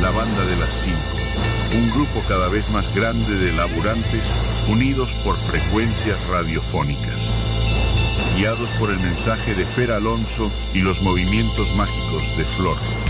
la banda de las 5, un grupo cada vez más grande de laburantes unidos por frecuencias radiofónicas, guiados por el mensaje de Fer Alonso y los movimientos mágicos de Flor.